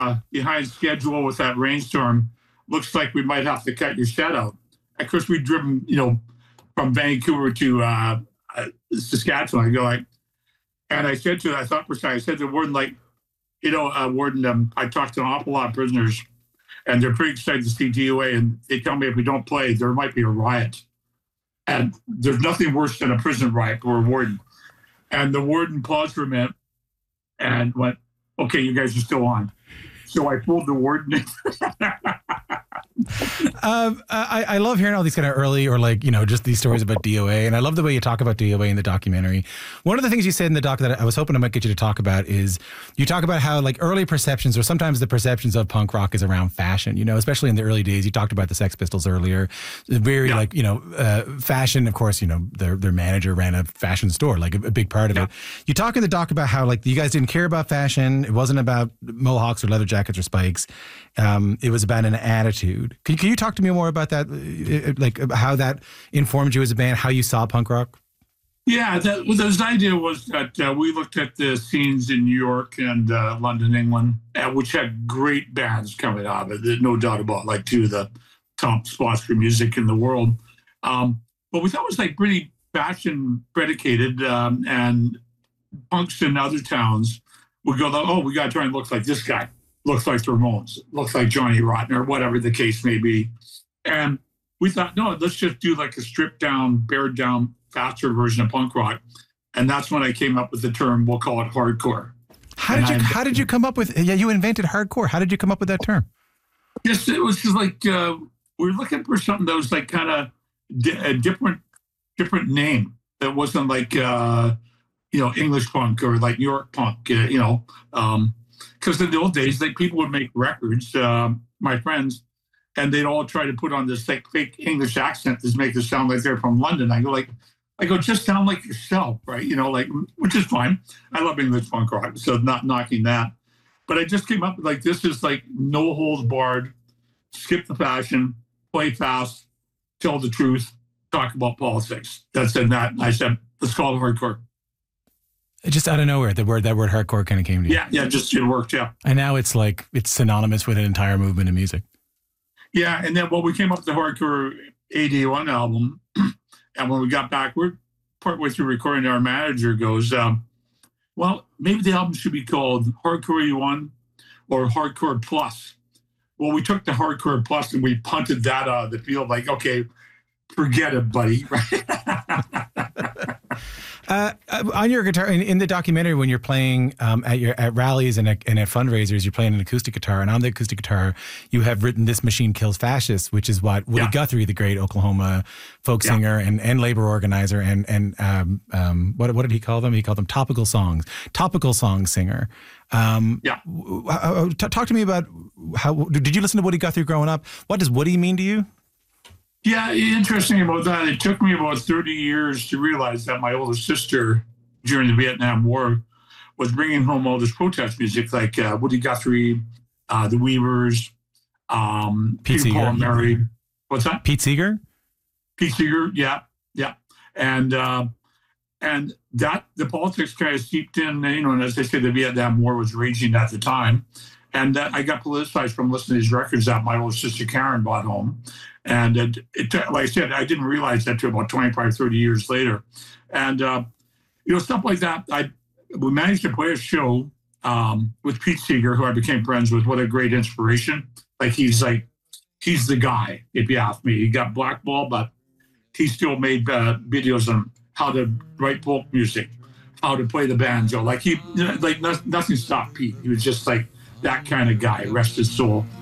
behind schedule with that rainstorm. Looks like we might have to cut your shed out. Of course, we'd driven, from Vancouver to Saskatchewan. I go like, and I said to, I thought for a second, I said to the warden, like, warden, I talked to an awful lot of prisoners, and they're pretty excited to see DOA, and they tell me if we don't play, there might be a riot. And there's nothing worse than a prison riot for a warden. And the warden paused for a minute and went, okay, you guys are still on. So I pulled the warden in. I love hearing all these kind of early or just these stories about DOA. And I love the way you talk about DOA in the documentary. One of the things you said in the doc that I was hoping I might get you to talk about is you talk about how early perceptions, or sometimes the perceptions of punk rock, is around fashion, especially in the early days. You talked about the Sex Pistols earlier. Very fashion, of course, their manager ran a fashion store, like a big part of it. You talk in the doc about how you guys didn't care about fashion. It wasn't about mohawks or leather jackets or spikes. It was about an attitude. Can you talk to me more about that, how that informed you as a band, how you saw punk rock? Yeah, the idea was that we looked at the scenes in New York and London, England, which had great bands coming out of it, no doubt about, like two of the top spots for music in the world. But we thought it was pretty fashion predicated, and punks in other towns would go, oh, we got to try and look like this guy. Looks like the Ramones, looks like Johnny Rotten, or whatever the case may be. And we thought, no, let's just do a stripped down, bared down, faster version of punk rock. And that's when I came up with the term, we'll call it hardcore. How did you come up with, you invented hardcore. How did you come up with that term? Just, it was just we were looking for something that was kind of a different name. That wasn't English punk or New York punk, because in the old days, people would make records, my friends, and they'd all try to put on this fake English accent to make it sound like they're from London. I go, just sound like yourself, right? Which is fine. I love English punk rock, so not knocking that. But I just came up with this is no holds barred, skip the fashion, play fast, tell the truth, talk about politics. That's in that. I said, let's call it hardcore. Just out of nowhere, that word hardcore kind of came to you. Yeah, just it worked, yeah. And now it's it's synonymous with an entire movement of music. Yeah, and then we came up with the Hardcore 81 album, and when we got back, we're partway through recording, our manager goes, well, maybe the album should be called Hardcore 81 or Hardcore Plus. Well, we took the Hardcore Plus and we punted that out of the field, okay, forget it, buddy, right? On your guitar, in the documentary, when you're playing at rallies and at fundraisers, you're playing an acoustic guitar, and on the acoustic guitar, you have written "This Machine Kills Fascists," which is what Woody Guthrie, the great Oklahoma folk singer and labor organizer, and what did he call them? He called them topical song singer. Talk to me about how did you listen to Woody Guthrie growing up? What does Woody mean to you? Yeah, interesting about that. It took me about 30 years to realize that my older sister, during the Vietnam War, was bringing home all this protest music, like Woody Guthrie, the Weavers, Pete Seeger. Paul and Mary. What's that? Pete Seeger? Pete Seeger, yeah. And that the politics kind of seeped in, and as I said, the Vietnam War was raging at the time. And I got politicized from listening to these records that my older sister Karen brought home. And it like I said, I didn't realize that until about 25, 30 years later. And, stuff like that. We managed to play a show with Pete Seeger, who I became friends with. What a great inspiration. He's the guy, if you ask me. He got blackballed, but he still made videos on how to write folk music, how to play the banjo. Nothing stopped Pete. He was just that kind of guy, rest his soul.